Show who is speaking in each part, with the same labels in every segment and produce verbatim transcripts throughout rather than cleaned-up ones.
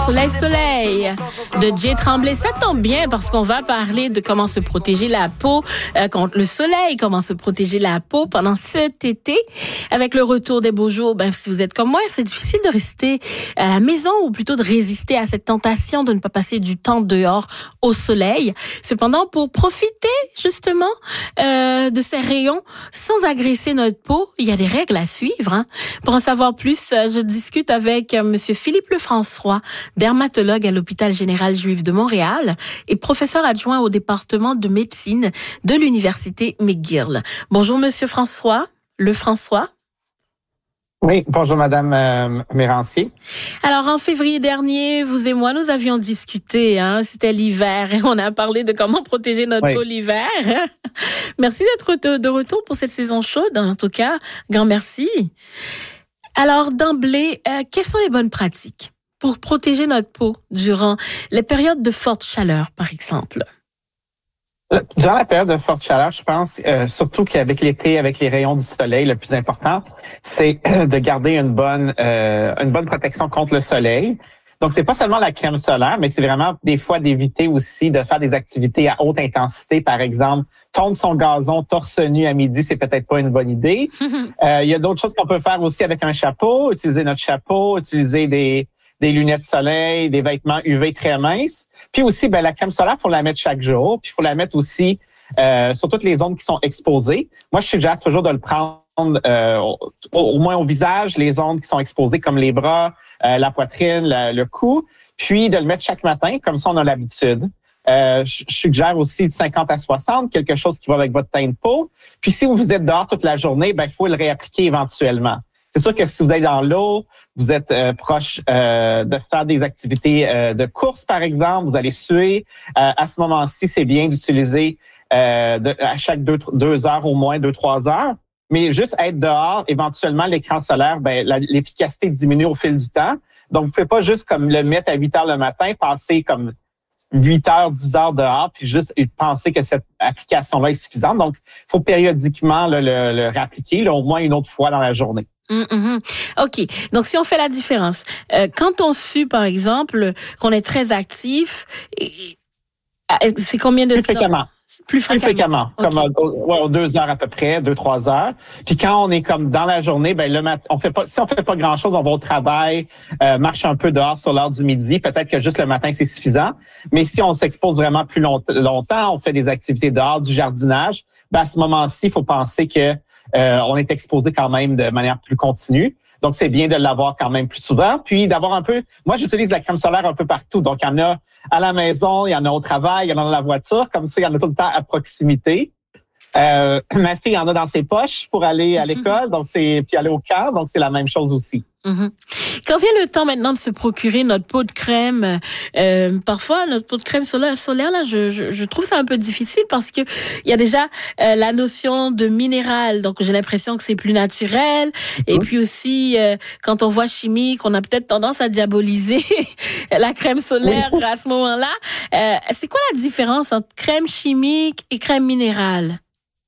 Speaker 1: Soleil, soleil de Jay Tremblay. Ça tombe bien parce qu'on va parler de comment se protéger la peau euh, contre le soleil, comment se protéger la peau pendant cet été. Avec le retour des beaux jours, ben, si vous êtes comme moi, c'est difficile de rester à la maison ou plutôt de résister à cette tentation de ne pas passer du temps dehors au soleil. Cependant, pour profiter justement euh, de ces rayons sans agresser notre peau, il y a des règles à suivre. Hein. Pour en savoir plus, je discute avec euh, Monsieur Philippe Lefrançois, dermatologue à l'Hôpital général juif de Montréal et professeur adjoint au département de médecine de l'Université McGill. Bonjour Monsieur François, Lefrançois.
Speaker 2: Oui, bonjour Madame euh, Mérancier.
Speaker 1: Alors en février dernier, vous et moi, nous avions discuté, hein, c'était l'hiver et on a parlé de comment protéger notre oui. peau l'hiver. Merci d'être de, de retour pour cette saison chaude, en tout cas, grand merci. Alors d'emblée, euh, quelles sont les bonnes pratiques pour protéger notre peau durant les périodes de forte chaleur, par exemple?
Speaker 2: Durant la période de forte chaleur, je pense, euh, surtout qu'avec l'été, avec les rayons du soleil, le plus important, c'est de garder une bonne euh, une bonne protection contre le soleil. Donc, c'est pas seulement la crème solaire, mais c'est vraiment des fois d'éviter aussi de faire des activités à haute intensité. Par exemple, tondre son gazon torse nu à midi, c'est peut-être pas une bonne idée. Euh, il y a d'autres choses qu'on peut faire aussi avec un chapeau, utiliser notre chapeau, utiliser des des lunettes de soleil, des vêtements U V très minces. Puis aussi, ben la crème solaire, il faut la mettre chaque jour. Puis il faut la mettre aussi euh, sur toutes les zones qui sont exposées. Moi, je suggère toujours de le prendre euh, au, au moins au visage, les zones qui sont exposées comme les bras, euh, la poitrine, la, le cou. Puis de le mettre chaque matin, comme ça on a l'habitude. Euh, je suggère aussi de cinquante à soixante, quelque chose qui va avec votre teint de peau. Puis si vous êtes dehors toute la journée, ben il faut le réappliquer éventuellement. C'est sûr que si vous êtes dans l'eau, vous êtes euh, proche euh, de faire des activités euh, de course, par exemple, vous allez suer. Euh, à ce moment-ci, c'est bien d'utiliser euh, de, à chaque deux, deux heures au moins, deux, trois heures. Mais juste être dehors, éventuellement, l'écran solaire, ben, la, l'efficacité diminue au fil du temps. Donc, vous ne pouvez pas juste comme le mettre à huit heures le matin, passer comme huit heures, dix heures dehors, puis juste penser que cette application-là est suffisante. Donc, il faut périodiquement là, le, le réappliquer, là, au moins une autre fois dans la journée.
Speaker 1: Mm-hmm. OK. Donc, si on fait la différence, euh, quand on sue, par exemple, qu'on est très actif, c'est combien de
Speaker 2: Plus
Speaker 1: temps?
Speaker 2: Fréquemment.
Speaker 1: Plus fréquemment.
Speaker 2: Plus fréquemment. Okay. Comme ouais, aux deux heures à peu près, deux, trois heures. Puis quand on est comme dans la journée, ben le matin, on fait pas, si on fait pas grand chose, on va au travail, euh, marche un peu dehors sur l'heure du midi. Peut-être que juste le matin, c'est suffisant. Mais si on s'expose vraiment plus long, longtemps, on fait des activités dehors, du jardinage, ben à ce moment-ci, il faut penser que Euh, on est exposé quand même de manière plus continue. Donc, c'est bien de l'avoir quand même plus souvent. Puis, d'avoir un peu... Moi, j'utilise la crème solaire un peu partout. Donc, il y en a à la maison, il y en a au travail, il y en a dans la voiture. Comme ça, il y en a tout le temps à proximité. Euh, ma fille en a dans ses poches pour aller à l'école, donc c'est puis aller au camp. Donc, c'est la même chose aussi.
Speaker 1: Mm-hmm. Quand vient le temps maintenant de se procurer notre pot de crème, euh, parfois notre pot de crème solaire, solaire là, je, je, je trouve ça un peu difficile parce que il y a déjà euh, la notion de minéral, donc j'ai l'impression que c'est plus naturel. Mm-hmm. Et puis aussi, euh, quand on voit chimique, on a peut-être tendance à diaboliser la crème solaire à ce moment-là. Euh, c'est quoi la différence entre crème chimique et crème minérale?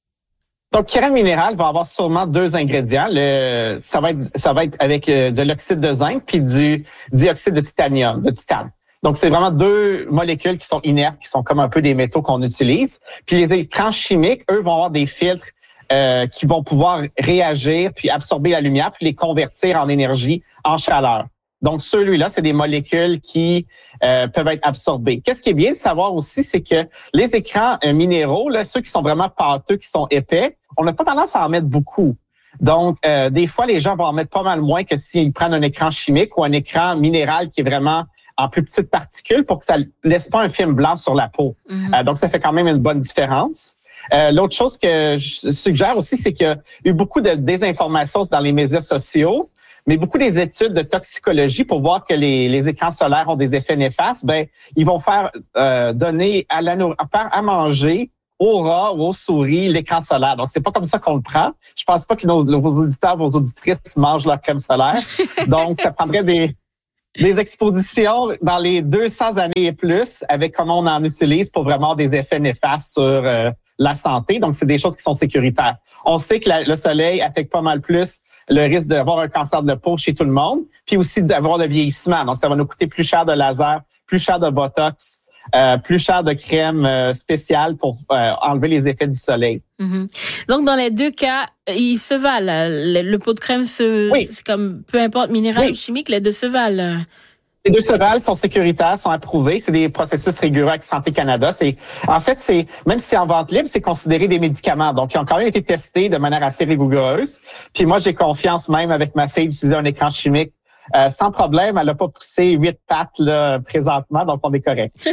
Speaker 2: Donc, crème minérale va avoir sûrement deux ingrédients. Le, ça va être, ça va être avec euh, de l'oxyde de zinc puis du dioxyde de titanium, de titane. Donc, c'est vraiment deux molécules qui sont inertes, qui sont comme un peu des métaux qu'on utilise. Puis les écrans chimiques, eux, vont avoir des filtres euh, qui vont pouvoir réagir puis absorber la lumière puis les convertir en énergie, en chaleur. Donc, celui-là, c'est des molécules qui euh, peuvent être absorbées. Qu'est-ce qui est bien de savoir aussi, c'est que les écrans euh, minéraux, là, ceux qui sont vraiment pâteux, qui sont épais, on n'a pas tendance à en mettre beaucoup. Donc, euh, des fois, les gens vont en mettre pas mal moins que s'ils prennent un écran chimique ou un écran minéral qui est vraiment en plus petites particules pour que ça laisse pas un film blanc sur la peau. Mm-hmm. Euh, donc, ça fait quand même une bonne différence. Euh, l'autre chose que je suggère aussi, c'est qu'il y a eu beaucoup de désinformation dans les médias sociaux. Mais beaucoup des études de toxicologie pour voir que les, les écrans solaires ont des effets néfastes, ben ils vont faire euh, donner à, la, à, à manger aux rats ou aux souris l'écran solaire. Donc, c'est pas comme ça qu'on le prend. Je pense pas que nos, nos auditeurs, vos auditrices mangent leur crème solaire. Donc, ça prendrait des, des expositions dans les deux cents années et plus avec comment on en utilise pour vraiment des effets néfastes sur euh, la santé. Donc, c'est des choses qui sont sécuritaires. On sait que la, le soleil affecte pas mal plus le risque d'avoir un cancer de la peau chez tout le monde, puis aussi d'avoir le vieillissement. Donc, ça va nous coûter plus cher de laser, plus cher de botox, euh, plus cher de crème euh, spéciale pour euh, enlever les effets du soleil.
Speaker 1: Mm-hmm. Donc, dans les deux cas, il se valent. Le, le pot de crème, se,
Speaker 2: oui.
Speaker 1: c'est comme, peu importe, minéral
Speaker 2: oui.
Speaker 1: ou chimique, les deux se valent.
Speaker 2: Les deux se valent, sont sécuritaires, sont approuvés. C'est des processus rigoureux avec Santé Canada. C'est, en fait, c'est, même si c'est en vente libre, c'est considéré des médicaments. Donc, ils ont quand même été testés de manière assez rigoureuse. Puis moi, j'ai confiance même avec ma fille d'utiliser un écran chimique euh, sans problème. Elle n'a pas poussé huit pattes, là, présentement. Donc, on est correct.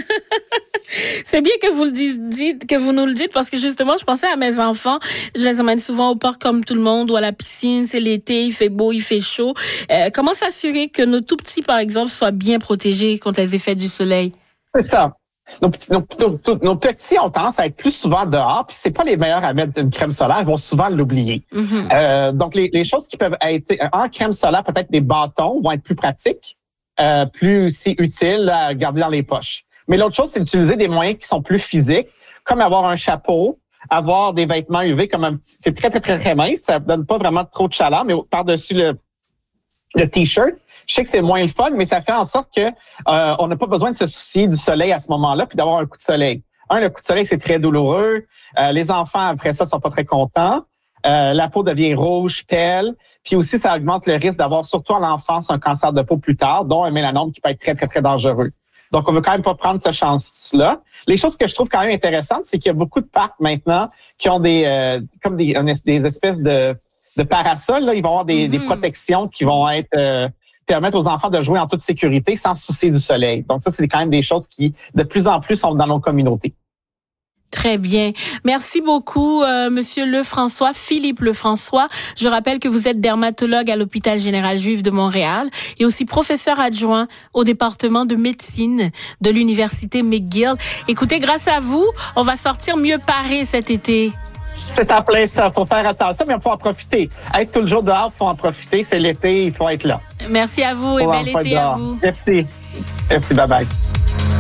Speaker 1: C'est bien que vous le dites, que vous nous le dites, parce que justement, je pensais à mes enfants. Je les emmène souvent au parc comme tout le monde ou à la piscine. C'est l'été, il fait beau, il fait chaud. Euh, comment s'assurer que nos tout petits, par exemple, soient bien protégés contre les effets du soleil?
Speaker 2: C'est ça. Nos petits, nos, nos, nos petits ont tendance à être plus souvent dehors, puis c'est pas les meilleurs à mettre une crème solaire, ils vont souvent l'oublier. Mm-hmm. Euh, donc, les, les choses qui peuvent être en crème solaire, peut-être des bâtons, vont être plus pratiques, euh, plus aussi utiles à garder dans les poches. Mais l'autre chose, c'est d'utiliser des moyens qui sont plus physiques, comme avoir un chapeau, avoir des vêtements U V comme un petit, c'est très, très, très, très mince, ça donne pas vraiment trop de chaleur, mais par-dessus le, le t-shirt, je sais que c'est moins le fun, mais ça fait en sorte que euh, on n'a pas besoin de se soucier du soleil à ce moment-là, puis d'avoir un coup de soleil. Un, le coup de soleil, c'est très douloureux. Euh, les enfants, après ça, sont pas très contents. Euh, la peau devient rouge, pâle. Puis aussi, ça augmente le risque d'avoir, surtout en enfance, un cancer de peau plus tard, dont un mélanome qui peut être très, très, très dangereux. Donc, on veut quand même pas prendre cette chance-là. Les choses que je trouve quand même intéressantes, c'est qu'il y a beaucoup de parcs maintenant qui ont des euh, comme des, des espèces de, de parasols. Là. Ils vont avoir des, mm-hmm. des protections qui vont être euh, permettre aux enfants de jouer en toute sécurité sans se soucier du soleil. Donc, ça, c'est quand même des choses qui, de plus en plus, sont dans nos communautés.
Speaker 1: Très bien. Merci beaucoup, euh, Monsieur Lefrançois, Philippe Lefrançois. Je rappelle que vous êtes dermatologue à l'Hôpital général juif de Montréal et aussi professeur adjoint au département de médecine de l'Université McGill. Écoutez, grâce à vous, on va sortir mieux parés cet été.
Speaker 2: C'est en plein ça. Faut faire attention, mais il faut en profiter. Être tout le jour dehors, il faut en profiter. C'est l'été, il faut être là.
Speaker 1: Merci à vous et bel été à vous.
Speaker 2: Merci. Merci, bye bye.